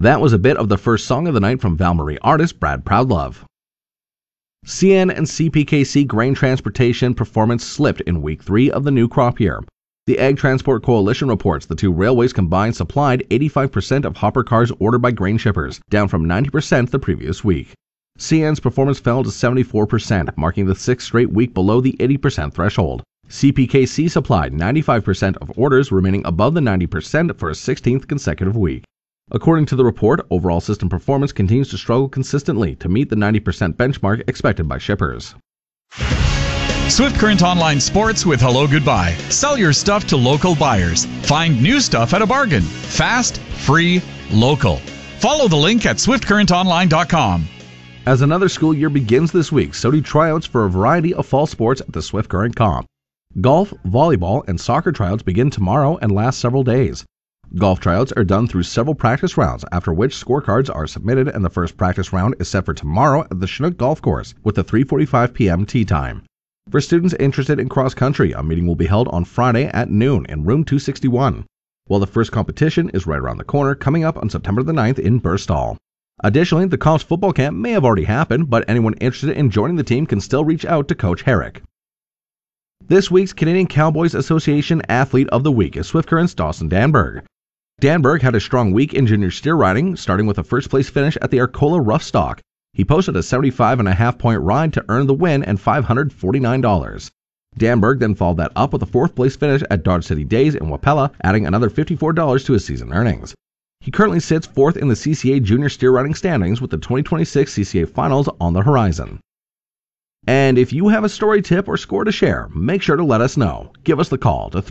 That was a bit of the first song of the night from Val-Marie artist Brad Proudlove. CN and CPKC grain transportation performance slipped in week 3 of the new crop year. The Ag Transport Coalition reports the two railways combined supplied 85% of hopper cars ordered by grain shippers, down from 90% the previous week. CN's performance fell to 74%, marking the 6th straight week below the 80% threshold. CPKC supplied 95% of orders, remaining above the 90% for a 16th consecutive week. According to the report, overall system performance continues to struggle consistently to meet the 90% benchmark expected by shippers. Swift Current Online Sports with Hello Goodbye. Sell your stuff to local buyers. Find new stuff at a bargain. Fast, free, local. Follow the link at swiftcurrentonline.com. As another school year begins this week, so do tryouts for a variety of fall sports at the Swift Current Comp. Golf, volleyball, and soccer tryouts begin tomorrow and last several days. Golf tryouts are done through several practice rounds, after which scorecards are submitted, and the first practice round is set for tomorrow at the Chinook Golf Course with a 3:45 p.m. tee time. For students interested in cross-country, a meeting will be held on Friday at noon in room 261, while the first competition is right around the corner, coming up on September the 9th in Burstall. Additionally, the Comp's football camp may have already happened, but anyone interested in joining the team can still reach out to Coach Herrick. This week's Canadian Cowboys Association Athlete of the Week is Swift Current's Dawson Danberg. Danberg had a strong week in junior steer riding, starting with a first-place finish at the Arcola Rough Stock. He posted a 75.5-point ride to earn the win and $549. Danberg then followed that up with a fourth-place finish at Dodge City Days in Wapella, adding another $54 to his season earnings. He currently sits fourth in the CCA Junior Steer Riding standings with the 2026 CCA Finals on the horizon. And if you have a story tip or score to share, make sure to let us know. Give us the call to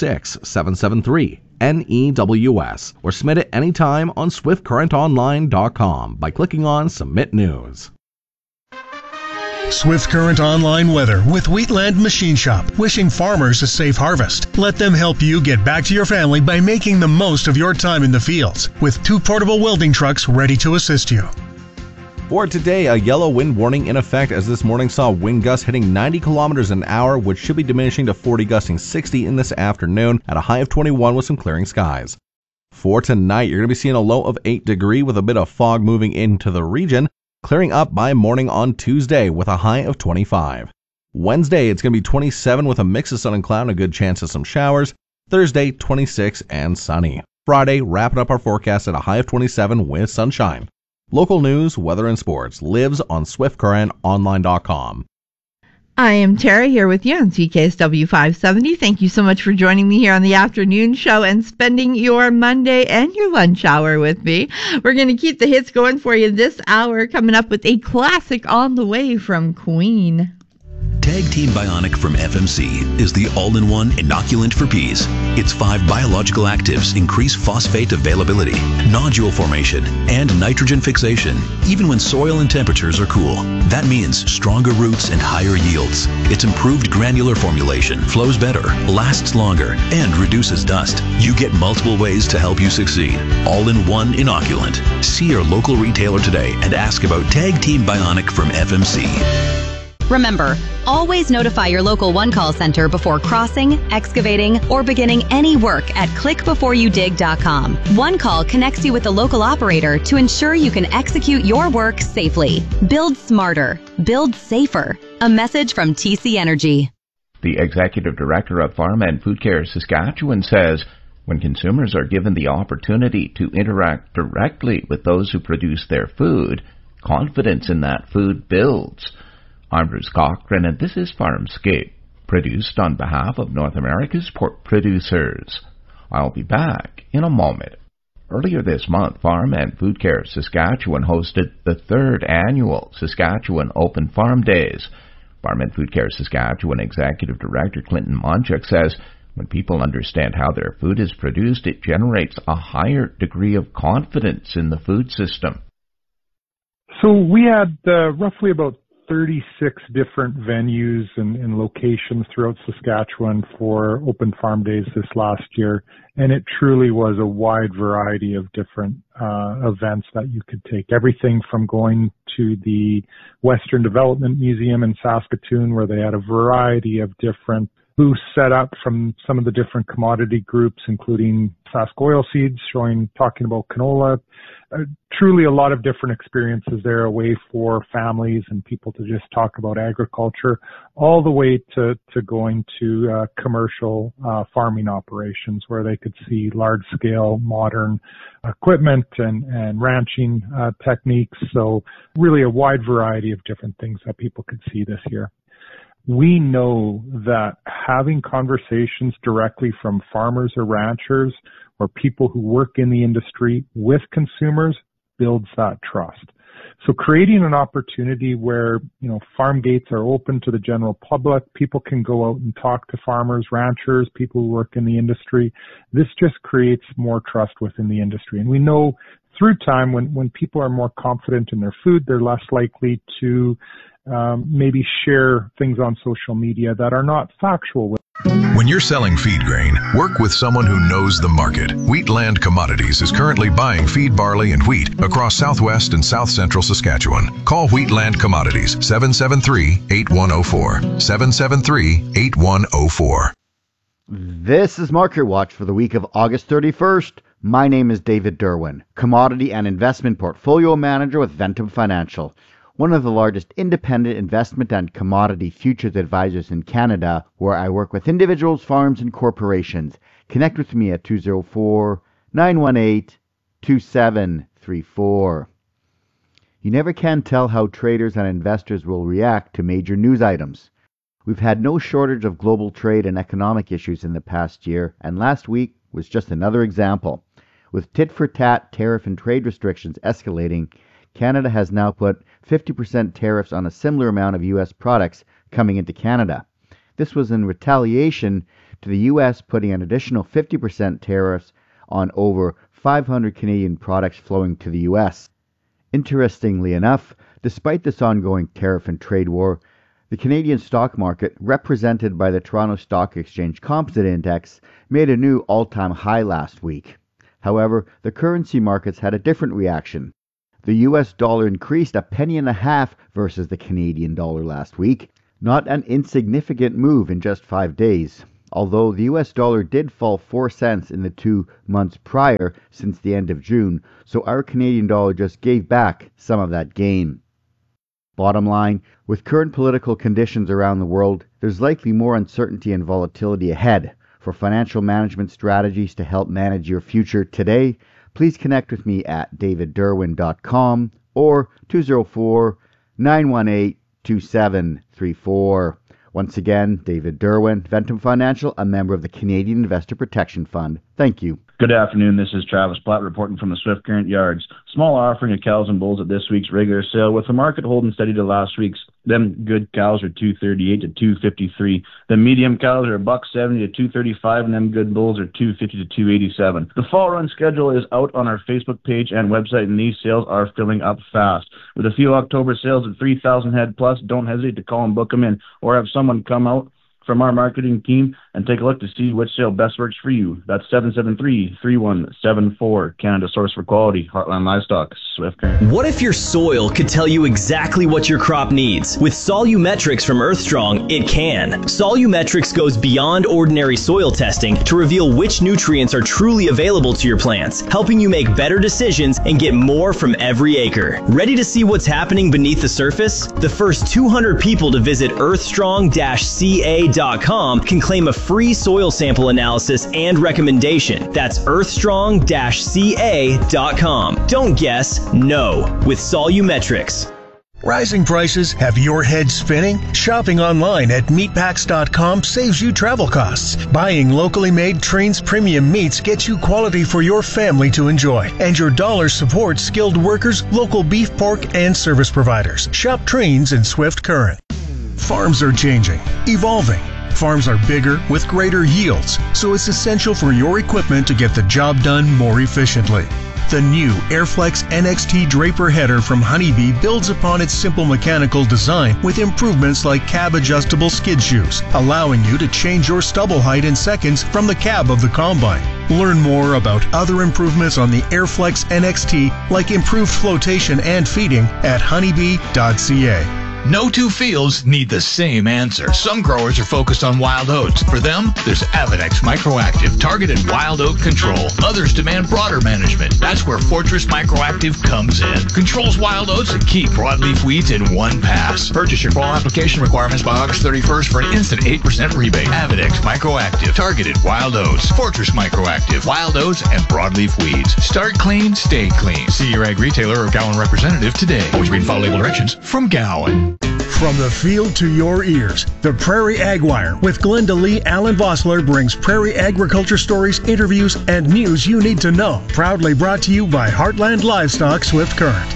306-773-NEWS or submit it anytime on SwiftCurrentOnline.com by clicking on Submit News. Swift Current Online weather with Wheatland Machine Shop, wishing farmers a safe harvest. Let them help you get back to your family by making the most of your time in the fields with 2 portable welding trucks ready to assist you. For today, a yellow wind warning in effect as this morning saw wind gusts hitting 90 kilometers an hour, which should be diminishing to 40 gusting 60 in this afternoon at a high of 21 with some clearing skies. For tonight, you're going to be seeing a low of 8 degrees with a bit of fog moving into the region, clearing up by morning on Tuesday with a high of 25. Wednesday, it's going to be 27 with a mix of sun and cloud and a good chance of some showers. Thursday, 26 and sunny. Friday, wrapping up our forecast at a high of 27 with sunshine. Local news, weather, and sports lives on SwiftCurrentOnline.com. I am Tara here with you on CKSW 570. Thank you so much for joining me here on the afternoon show and spending your Monday and your lunch hour with me. We're going to keep the hits going for you this hour, coming up with a classic on the way from Queen. Tag Team Bionic from FMC is the all-in-one inoculant for peas. Its 5 biological actives increase phosphate availability, nodule formation, and nitrogen fixation, even when soil and temperatures are cool. That means stronger roots and higher yields. Its improved granular formulation flows better, lasts longer, and reduces dust. You get multiple ways to help you succeed. All-in-one inoculant. See your local retailer today and ask about Tag Team Bionic from FMC. Remember, always notify your local One Call Center before crossing, excavating, or beginning any work at clickbeforeyoudig.com. One Call connects you with the local operator to ensure you can execute your work safely. Build smarter. Build safer. A message from TC Energy. The Executive Director of Farm and Food Care Saskatchewan says when consumers are given the opportunity to interact directly with those who produce their food, confidence in that food builds. I'm Bruce Cochran, and this is Farmscape, produced on behalf of North America's pork producers. I'll be back in a moment. Earlier this month, Farm and Food Care Saskatchewan hosted the 3rd annual Saskatchewan Open Farm Days. Farm and Food Care Saskatchewan Executive Director Clinton Monchuk says when people understand how their food is produced, it generates a higher degree of confidence in the food system. So we had roughly about 36 different venues and locations throughout Saskatchewan for Open Farm Days this last year, and it truly was a wide variety of different events that you could take. Everything from going to the Western Development Museum in Saskatoon, where they had a variety of different booths set up from some of the different commodity groups, including Sask Oilseeds, talking about canola. Truly a lot of different experiences there, a way for families and people to just talk about agriculture, all the way to going to commercial farming operations where they could see large-scale modern equipment and ranching techniques. So really a wide variety of different things that people could see this year. We know that having conversations directly from farmers or ranchers or people who work in the industry with consumers builds that trust. So creating an opportunity where, farm gates are open to the general public, people can go out and talk to farmers, ranchers, people who work in the industry. This just creates more trust within the industry. And we know through time when people are more confident in their food, they're less likely to maybe share things on social media that are not factual. When you're selling feed grain, work with someone who knows the market. Wheatland Commodities is currently buying feed barley and wheat across southwest and south central Saskatchewan. Call Wheatland Commodities 773-8104. 773-8104. This is Market Watch for the week of August 31st. My name is David Derwin, Commodity and Investment Portfolio Manager with Ventum Financial, one of the largest independent investment and commodity futures advisors in Canada, where I work with individuals, farms, and corporations. Connect with me at 204-918-2734. You never can tell how traders and investors will react to major news items. We've had no shortage of global trade and economic issues in the past year, and last week was just another example. With tit-for-tat tariff and trade restrictions escalating, Canada has now put 50% tariffs on a similar amount of U.S. products coming into Canada. This was in retaliation to the U.S. putting an additional 50% tariffs on over 500 Canadian products flowing to the U.S. Interestingly enough, despite this ongoing tariff and trade war, the Canadian stock market, represented by the Toronto Stock Exchange Composite Index, made a new all-time high last week. However, the currency markets had a different reaction. The US dollar increased 1.5 pennies versus the Canadian dollar last week, not an insignificant move in just 5 days, although the US dollar did fall 4 cents in the 2 months prior since the end of June, so our Canadian dollar just gave back some of that gain. Bottom line, with current political conditions around the world, there's likely more uncertainty and volatility ahead. For financial management strategies to help manage your future today, please connect with me at davidderwin.com or 204-918-2734. Once again, David Derwin, Ventum Financial, a member of the Canadian Investor Protection Fund. Thank you. Good afternoon. This is Travis Platt reporting from the Swift Current Yards. Small offering of cows and bulls at this week's regular sale, with the market holding steady to last week's. Them good cows are $238 to $253. The medium cows are $170 to $235, and them good bulls are $250 to $287. The fall run schedule is out on our Facebook page and website, and these sales are filling up fast. With a few October sales at 3,000 head plus, don't hesitate to call and book them in, or have someone come out from our marketing team and take a look to see which sale best works for you. That's 773-3174. Canada Source for Quality, Heartland Livestock, Swift Current. What if your soil could tell you exactly what your crop needs? With Solumetrics from Earthstrong, it can. Solumetrics goes beyond ordinary soil testing to reveal which nutrients are truly available to your plants, helping you make better decisions and get more from every acre. Ready to see what's happening beneath the surface? The first 200 people to visit earthstrong-ca.com can claim a free soil sample analysis and recommendation. That's earthstrong-ca.com. Don't guess, know with Solumetrics. Rising prices have your head spinning? Shopping online at meatpacks.com saves you travel costs. Buying locally made Trains Premium Meats gets you quality for your family to enjoy. And your dollar supports skilled workers, local beef, pork, and service providers. Shop Trains in Swift Current. Farms are changing, evolving. Farms are bigger with greater yields, so it's essential for your equipment to get the job done more efficiently. The new Airflex NXT Draper header from Honeybee builds upon its simple mechanical design with improvements like cab-adjustable skid shoes, allowing you to change your stubble height in seconds from the cab of the combine. Learn more about other improvements on the Airflex NXT, like improved flotation and feeding, at honeybee.ca. No two fields need the same answer. Some growers are focused on wild oats. For them, there's Avedex Microactive, targeted wild oat control. Others demand broader management. That's where Fortress Microactive comes in. Controls wild oats and key broadleaf weeds in one pass. Purchase your fall application requirements by August 31st for an instant 8% rebate. Avedex Microactive, targeted wild oats. Fortress Microactive, wild oats and broadleaf weeds. Start clean, stay clean. See your ag retailer or Gowan representative today. Always read follow label directions from Gowan. From the field to your ears, the Prairie Ag Wire with Glenda Lee Allen Vossler brings prairie agriculture stories, interviews, and news you need to know. Proudly brought to you by Heartland Livestock Swift Current.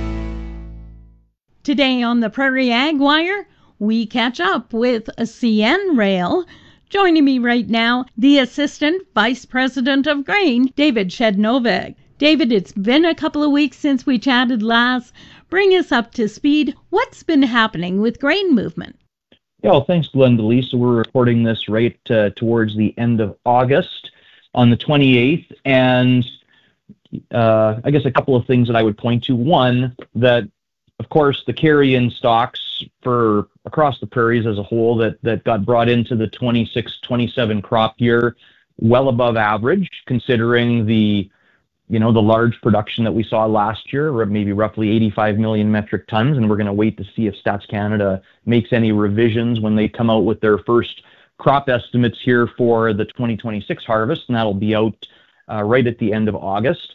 Today on the Prairie Ag Wire, we catch up with CN Rail. Joining me right now, the Assistant Vice President of Grain, David Shednovic. David, it's been a couple of weeks since we chatted last. Bring us up to speed. What's been happening with grain movement? Yeah, well, thanks, Glenda Lee. So we're recording this right towards the end of August on the 28th. And I guess a couple of things that I would point to. One, that, of course, the carry-in stocks for across the prairies as a whole that got brought into the 26-27 crop year well above average, considering the large production that we saw last year, or maybe roughly 85 million metric tons, and we're going to wait to see if Stats Canada makes any revisions when they come out with their first crop estimates here for the 2026 harvest, and that'll be out right at the end of August.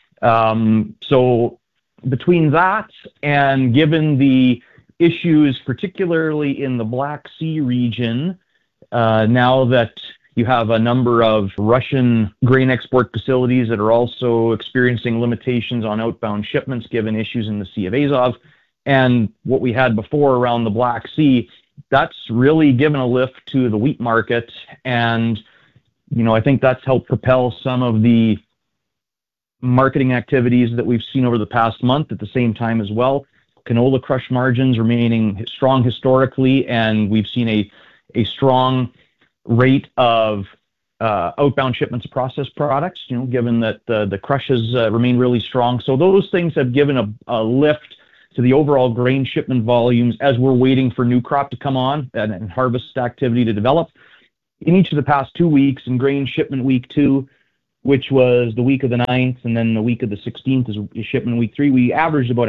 So between that and given the issues, particularly in the Black Sea region, now that you have a number of Russian grain export facilities that are also experiencing limitations on outbound shipments given issues in the Sea of Azov. And what we had before around the Black Sea, that's really given a lift to the wheat market. And, I think that's helped propel some of the marketing activities that we've seen over the past month. At the same time as well, canola crush margins remaining strong historically, and we've seen a strong rate of outbound shipments of processed products, given that the crushes remain really strong. So those things have given a lift to the overall grain shipment volumes as we're waiting for new crop to come on and harvest activity to develop. In each of the past 2 weeks, in grain shipment week 2, which was the week of the 9th, and then the week of the 16th is shipment week 3, we averaged about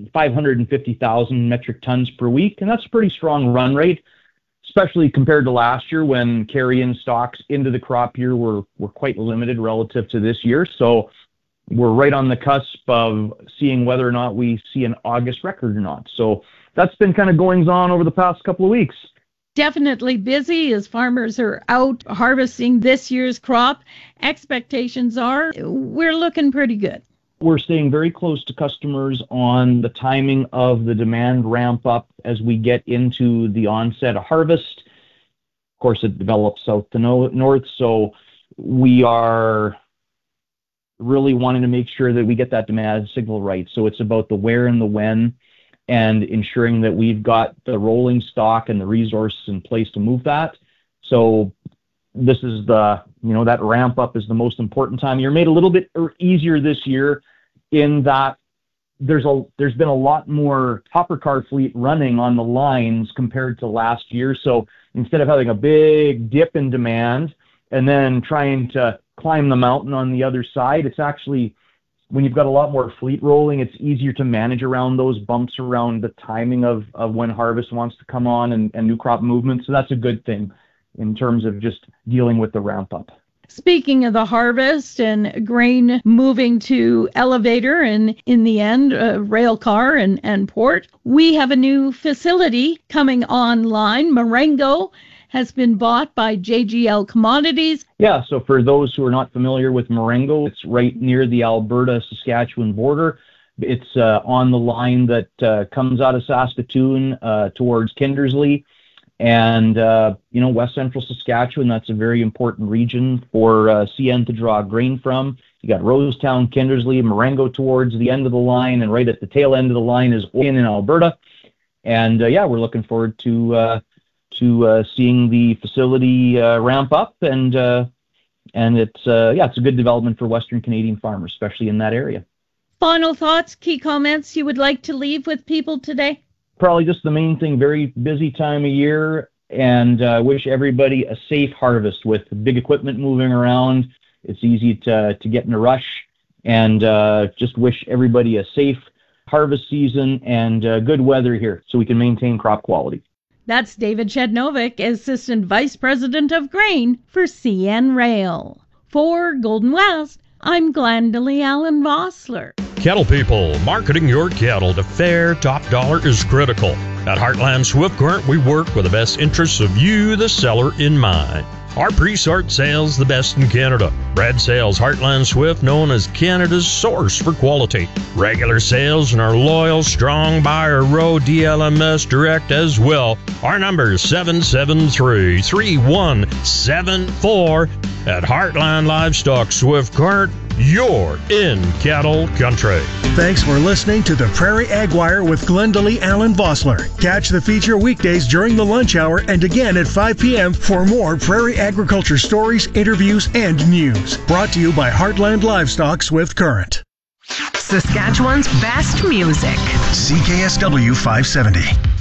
550,000 metric tons per week, and that's a pretty strong run rate, especially compared to last year when carry-in stocks into the crop year were quite limited relative to this year. So we're right on the cusp of seeing whether or not we see an August record or not. So that's been kind of goings on over the past couple of weeks. Definitely busy as farmers are out harvesting this year's crop. Expectations are we're looking pretty good. We're staying very close to customers on the timing of the demand ramp up as we get into the onset of harvest. Of course, it develops south to north, so we are really wanting to make sure that we get that demand signal right. So it's about the where and the when, and ensuring that we've got the rolling stock and the resources in place to move that. So this is that ramp up is the most important time. You're made a little bit easier this year in that there's been a lot more hopper car fleet running on the lines compared to last year. So instead of having a big dip in demand and then trying to climb the mountain on the other side, it's actually, when you've got a lot more fleet rolling, it's easier to manage around those bumps around the timing of when harvest wants to come on and new crop movement. So that's a good thing in terms of just dealing with the ramp up. Speaking of the harvest and grain moving to elevator and in the end rail car and port, we have a new facility coming online. Marengo has been bought by JGL Commodities. Yeah, so for those who are not familiar with Marengo, it's right near the Alberta-Saskatchewan border. It's on the line that comes out of Saskatoon towards Kindersley. And, West Central Saskatchewan, that's a very important region for CN to draw grain from. You got Rosetown, Kindersley, Marengo towards the end of the line, and right at the tail end of the line is in Alberta. And, we're looking forward to seeing the facility ramp up, and it's a good development for Western Canadian farmers, especially in that area. Final thoughts, key comments you would like to leave with people today? Probably just the main thing, very busy time of year, and wish everybody a safe harvest. With big equipment moving around, it's easy to get in a rush, and just wish everybody a safe harvest season and good weather here so we can maintain crop quality. That's David Chednovic, Assistant Vice President of Grain for CN Rail. For Golden West, I'm Glendalee Allen Vossler. Cattle people, marketing your cattle to fair top dollar is critical. At Heartland Swift Current, we work with the best interests of you, the seller, in mind. Our pre-sort sales the best in Canada. Bred sales Heartland Swift, known as Canada's source for quality. Regular sales and our loyal, strong buyer row DLMS direct as well. Our number is 773-3174. At Heartland Livestock Swift Current, you're in cattle country. Thanks for listening to the Prairie Ag Wire with Glendalee Allen Vossler. Catch the feature weekdays during the lunch hour and again at 5 p.m. for more prairie agriculture stories, interviews, and news. Brought to you by Heartland Livestock Swift Current. Saskatchewan's best music. CKSW 570.